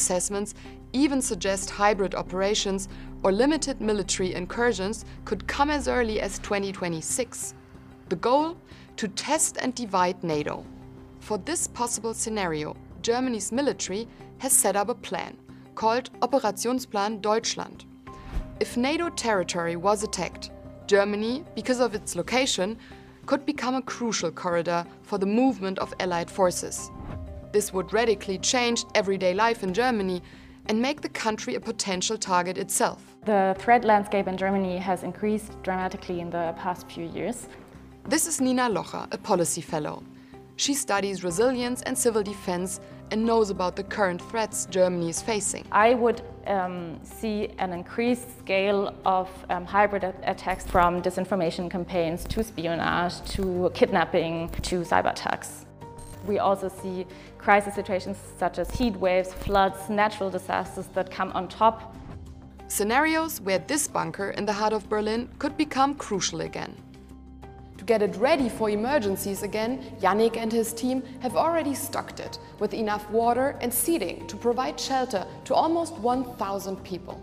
assessments even suggest hybrid operations or limited military incursions could come as early as 2026. The goal? To test and divide NATO. For this possible scenario, Germany's military has set up a plan, called Operationsplan Deutschland. If NATO territory was attacked, Germany, because of its location, could become a crucial corridor for the movement of Allied forces. This would radically change everyday life in Germany and make the country a potential target itself. The threat landscape in Germany has increased dramatically in the past few years. This is Nina Locher, a policy fellow. She studies resilience and civil defense and knows about the current threats Germany is facing. I would see an increased scale of hybrid attacks, from disinformation campaigns to espionage to kidnapping to cyber attacks. We also see crisis situations such as heat waves, floods, natural disasters that come on top. Scenarios where this bunker in the heart of Berlin could become crucial again. To get it ready for emergencies again, Yannick and his team have already stocked it with enough water and seating to provide shelter to almost 1,000 people.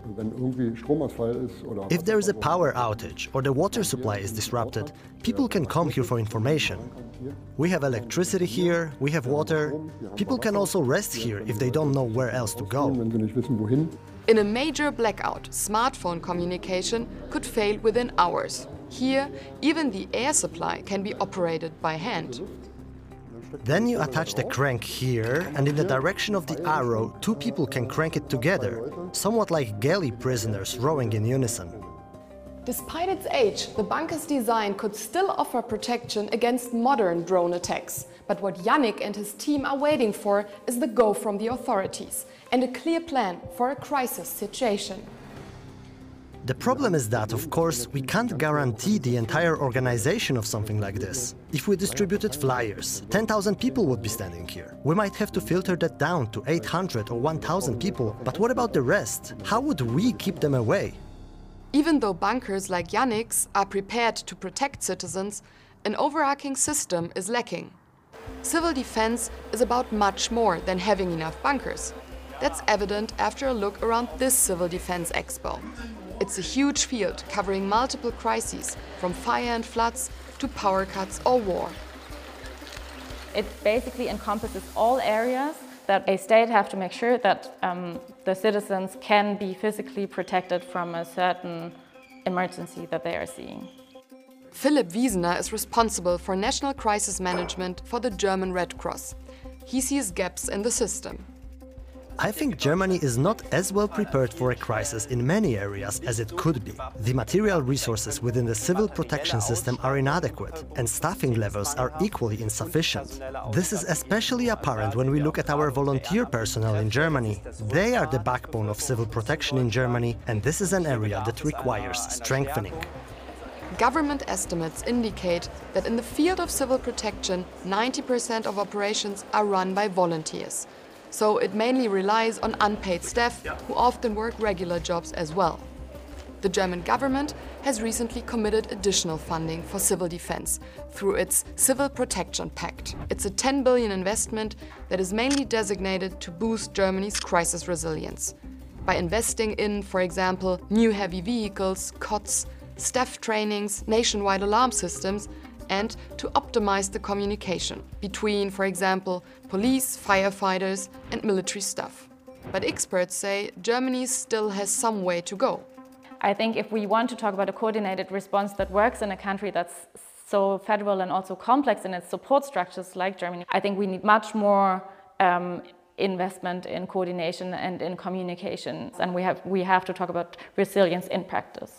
If there is a power outage or the water supply is disrupted, people can come here for information. We have electricity here, we have water. People can also rest here if they don't know where else to go. In a major blackout, smartphone communication could fail within hours. Here, even the air supply can be operated by hand. Then you attach the crank here, and in the direction of the arrow, two people can crank it together, somewhat like galley prisoners rowing in unison. Despite its age, the bunker's design could still offer protection against modern drone attacks. But what Yannick and his team are waiting for is the go from the authorities and a clear plan for a crisis situation. The problem is that, of course, we can't guarantee the entire organization of something like this. If we distributed flyers, 10,000 people would be standing here. We might have to filter that down to 800 or 1,000 people, but what about the rest? How would we keep them away? Even though bunkers like Yannick's are prepared to protect citizens, an overarching system is lacking. Civil defense is about much more than having enough bunkers. That's evident after a look around this Civil Defense Expo. It's a huge field covering multiple crises, from fire and floods to power cuts or war. It basically encompasses all areas that a state have to make sure that the citizens can be physically protected from a certain emergency that they are seeing. Philipp Wiesener is responsible for national crisis management for the German Red Cross. He sees gaps in the system. I think Germany is not as well prepared for a crisis in many areas as it could be. The material resources within the civil protection system are inadequate, and staffing levels are equally insufficient. This is especially apparent when we look at our volunteer personnel in Germany. They are the backbone of civil protection in Germany, and this is an area that requires strengthening. Government estimates indicate that in the field of civil protection, 90% of operations are run by volunteers. So it mainly relies on unpaid staff who often work regular jobs as well. The German government has recently committed additional funding for civil defense through its Civil Protection Pact. It's a 10 billion investment that is mainly designated to boost Germany's crisis resilience. By investing in, for example, new heavy vehicles, COTS, staff trainings, nationwide alarm systems, and to optimize the communication between, for example, police, firefighters and military staff. But experts say Germany still has some way to go. I think if we want to talk about a coordinated response that works in a country that's so federal and also complex in its support structures like Germany, I think we need much more investment in coordination and in communication. And we have to talk about resilience in practice.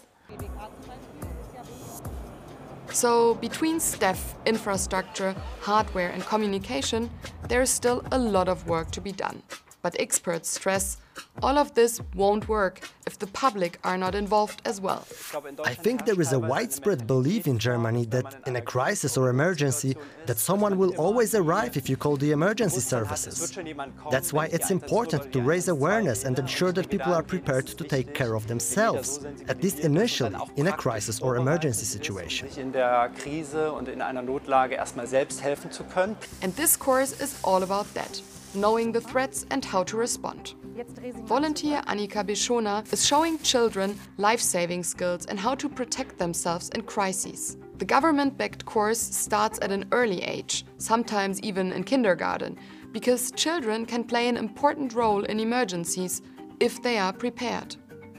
So between staff, infrastructure, hardware and communication, there is still a lot of work to be done. But experts stress all of this won't work if the public are not involved as well. I think there is a widespread belief in Germany that in a crisis or emergency, that someone will always arrive if you call the emergency services. That's why it's important to raise awareness and ensure that people are prepared to take care of themselves, at least initially, in a crisis or emergency situation. And this course is all about that. knowing the threats and how to respond. Volunteer Annika Bischona is showing children life-saving skills and how to protect themselves in crises. The government-backed course starts at an early age, sometimes even in kindergarten, because children can play an important role in emergencies if they are prepared.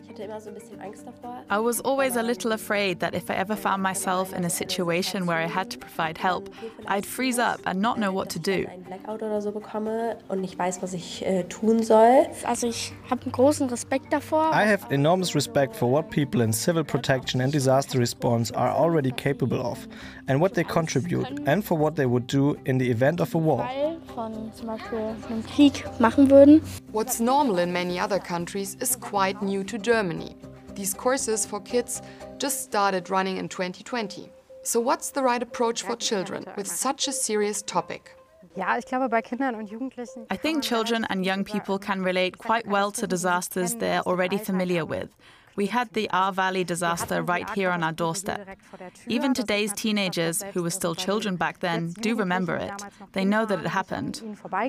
I was always a little afraid that if I ever found myself in a situation where I had to provide help, I'd freeze up and not know what to do. I have enormous respect for what people in civil protection and disaster response are already capable of, and what they contribute, and for what they would do in the event of a war. What's normal in many other countries is quite new to Germany. These courses for kids just started running in 2020. So what's the right approach for children with such a serious topic? I think children and young people can relate quite well to disasters they're already familiar with. We had the Ahr Valley disaster right here on our doorstep. Even today's teenagers, who were still children back then, do remember it. They know that it happened.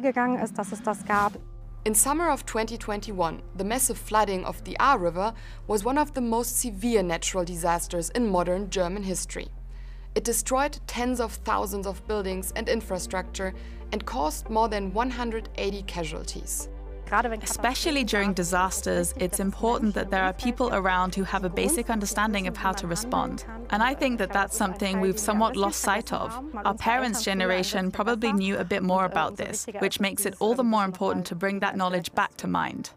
In summer of 2021, the massive flooding of the Ahr River was one of the most severe natural disasters in modern German history. It destroyed tens of thousands of buildings and infrastructure and caused more than 180 casualties. Especially during disasters, it's important that there are people around who have a basic understanding of how to respond. And I think that that's something we've somewhat lost sight of. Our parents' generation probably knew a bit more about this, which makes it all the more important to bring that knowledge back to mind.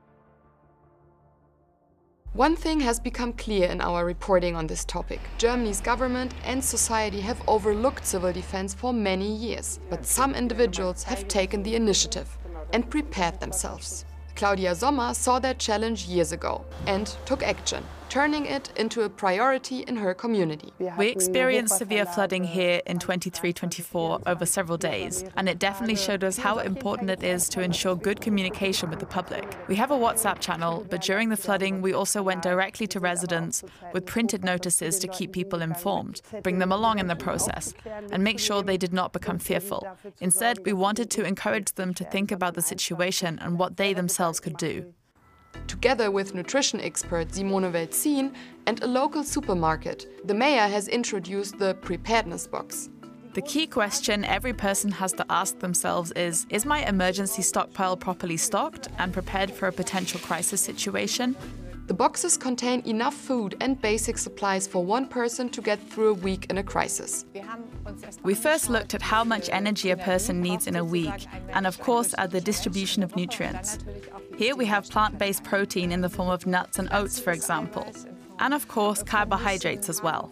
One thing has become clear in our reporting on this topic. Germany's government and society have overlooked civil defense for many years, but some individuals have taken the initiative and prepared themselves. Claudia Sommer saw that challenge years ago and took action, turning it into a priority in her community. We experienced severe flooding here in 23-24 over several days, and it definitely showed us how important it is to ensure good communication with the public. We have a WhatsApp channel, but during the flooding we also went directly to residents with printed notices to keep people informed, bring them along in the process, and make sure they did not become fearful. Instead, we wanted to encourage them to think about the situation and what they themselves could do. Together with nutrition expert Simone Welzin and a local supermarket, the mayor has introduced the preparedness box. The key question every person has to ask themselves is my emergency stockpile properly stocked and prepared for a potential crisis situation? The boxes contain enough food and basic supplies for one person to get through a week in a crisis. We first looked at how much energy a person needs in a week, and of course at the distribution of nutrients. Here we have plant-based protein in the form of nuts and oats, for example, and of course carbohydrates as well.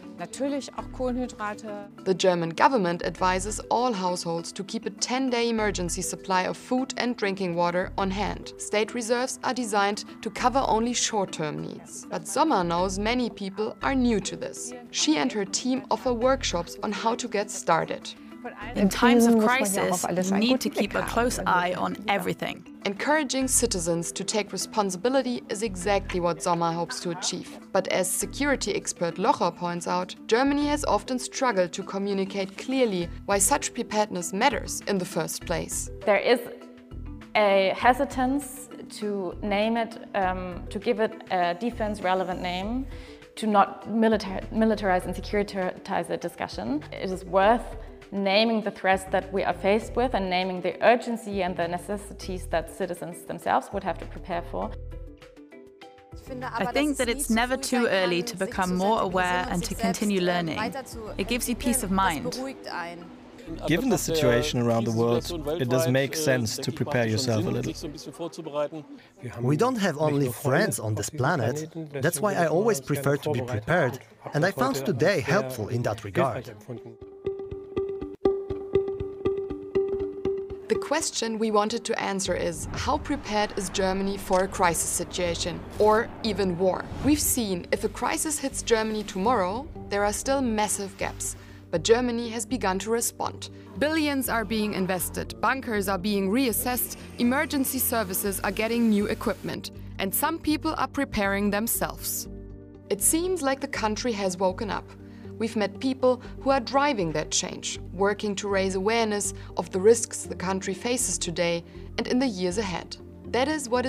The German government advises all households to keep a 10-day emergency supply of food and drinking water on hand. State reserves are designed to cover only short-term needs. But Sommer knows many people are new to this. She and her team offer workshops on how to get started. In times of crisis, you need to keep a close eye on everything. Encouraging citizens to take responsibility is exactly what Sommer hopes to achieve. But as security expert Locher points out, Germany has often struggled to communicate clearly why such preparedness matters in the first place. There is a hesitance to name it, to give it a defense-relevant name, to not militarize and securitize the discussion. It is worth naming the threats that we are faced with and naming the urgency and the necessities that citizens themselves would have to prepare for. I think that it's never too early to become more aware and to continue learning. It gives you peace of mind. Given the situation around the world, it does make sense to prepare yourself a little. We don't have only friends on this planet. That's why I always prefer to be prepared, and I found today helpful in that regard. The question we wanted to answer is, how prepared is Germany for a crisis situation, or even war? We've seen if a crisis hits Germany tomorrow, there are still massive gaps. But Germany has begun to respond. Billions are being invested, bunkers are being reassessed, emergency services are getting new equipment, and some people are preparing themselves. It seems like the country has woken up. we've met people who are driving that change, working to raise awareness of the risks the country faces today and in the years ahead. That is what